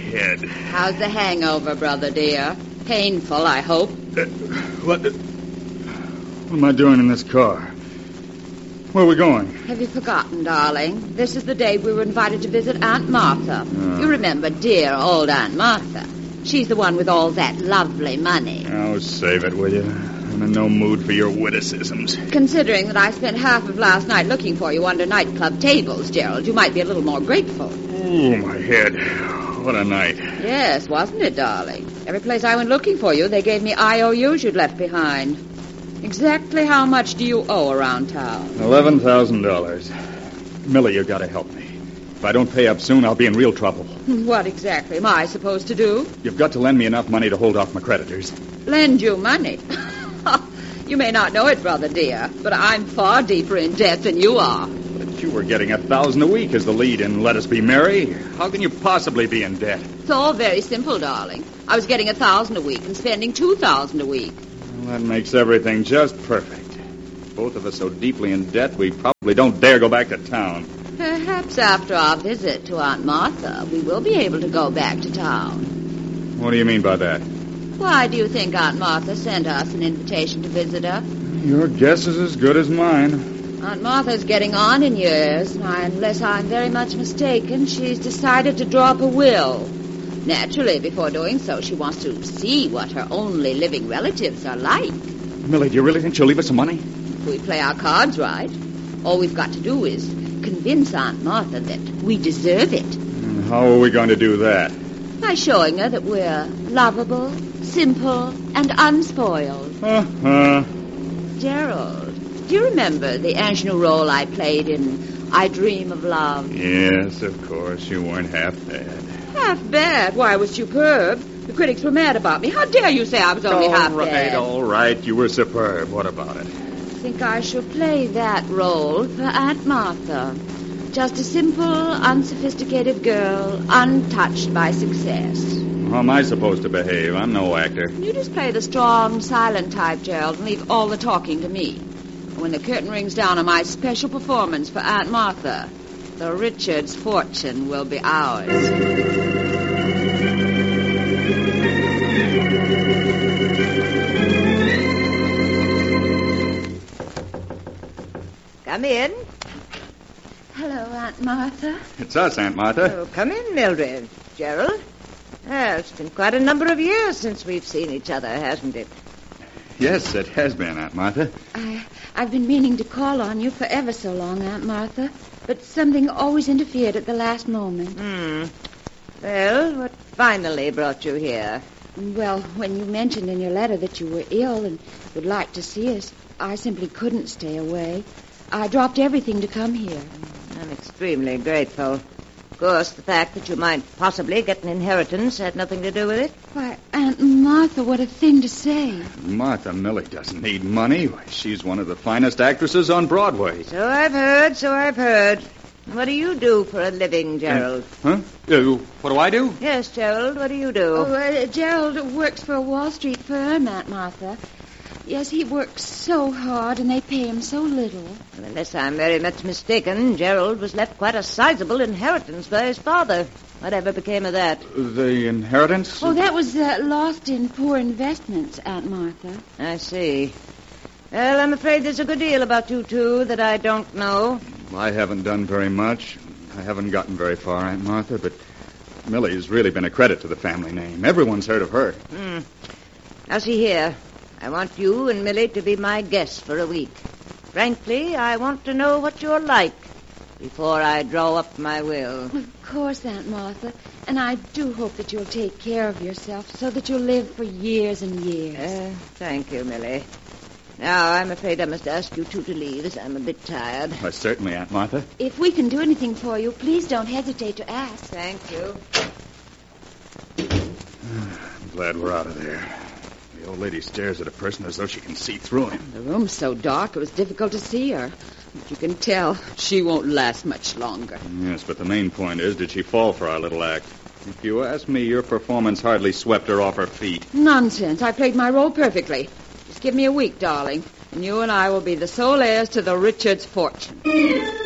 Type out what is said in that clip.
head. How's the hangover, brother dear? Painful, I hope. What am I doing in this car? Where are we going? Have you forgotten, darling? This is the day we were invited to visit Aunt Martha. Oh. You remember dear old Aunt Martha. She's the one with all that lovely money. Oh, save it, will you? I'm in no mood for your witticisms. Considering that I spent half of last night looking for you under nightclub tables, Gerald, you might be a little more grateful. Oh, my head. What a night. Yes, wasn't it, darling? Every place I went looking for you, they gave me IOUs you'd left behind. Exactly how much do you owe around town? $11,000. Millie, you gotta help me. If I don't pay up soon, I'll be in real trouble. What exactly am I supposed to do? You've got to lend me enough money to hold off my creditors. Lend you money? You may not know it, brother dear, but I'm far deeper in debt than you are. But you were getting $1,000 a week as the lead in Let Us Be Merry. How can you possibly be in debt? It's all very simple, darling. I was getting $1,000 a week and spending $2,000 a week. Well, that makes everything just perfect. Both of us so deeply in debt, we probably don't dare go back to town. Perhaps after our visit to Aunt Martha, we will be able to go back to town. What do you mean by that? Why do you think Aunt Martha sent us an invitation to visit her? Your guess is as good as mine. Aunt Martha's getting on in years, and unless I'm very much mistaken, she's decided to draw up a will. Naturally, before doing so, she wants to see what her only living relatives are like. Millie, do you really think she'll leave us some money? If we play our cards right, all we've got to do is convince Aunt Martha that we deserve it. And how are we going to do that? By showing her that we're lovable, simple, and unspoiled. Gerald, do you remember the ingenue role I played in I Dream of Love? Yes, of course. You weren't half bad. Half bad? Why, I was superb. The critics were mad about me. How dare you say I was only half bad? All right. You were superb. What about it? I think I shall play that role for Aunt Martha. Just a simple, unsophisticated girl, untouched by success. How am I supposed to behave? I'm no actor. You just play the strong, silent type, Gerald, and leave all the talking to me. And when the curtain rings down on my special performance for Aunt Martha, the Richards' fortune will be ours. Come in. Hello, Aunt Martha. It's us, Aunt Martha. Oh, come in, Mildred. Gerald? Well, it's been quite a number of years since we've seen each other, hasn't it? Yes, it has been, Aunt Martha. I've been meaning to call on you for ever so long, Aunt Martha, but something always interfered at the last moment. Well, what finally brought you here? Well, when you mentioned in your letter that you were ill and would like to see us, I simply couldn't stay away. I dropped everything to come here. I'm extremely grateful. Of course, the fact that you might possibly get an inheritance had nothing to do with it. Why, Aunt Martha, what a thing to say. Martha Millie doesn't need money. She's one of the finest actresses on Broadway. So I've heard. What do you do for a living, Gerald? What do I do? Yes, Gerald, what do you do? Gerald works for a Wall Street firm, Aunt Martha. Yes, he works so hard, and they pay him so little. Well, unless I'm very much mistaken, Gerald was left quite a sizable inheritance by his father. Whatever became of that? The inheritance? Oh, that was lost in poor investments, Aunt Martha. I see. Well, I'm afraid there's a good deal about you two that I don't know. I haven't done very much. I haven't gotten very far, Aunt Martha, but Millie's really been a credit to the family name. Everyone's heard of her. Now, see here. I want you and Millie to be my guests for a week. Frankly, I want to know what you're like before I draw up my will. Of course, Aunt Martha. And I do hope that you'll take care of yourself so that you'll live for years and years. Thank you, Millie. Now, I'm afraid I must ask you two to leave, as I'm a bit tired. Why, certainly, Aunt Martha. If we can do anything for you, please don't hesitate to ask. Thank you. I'm glad we're out of there. The old lady stares at a person as though she can see through him. The room's so dark, it was difficult to see her. But you can tell she won't last much longer. Yes, but the main point is, did she fall for our little act? If you ask me, your performance hardly swept her off her feet. Nonsense. I played my role perfectly. Just give me a week, darling, and you and I will be the sole heirs to the Richards' fortune.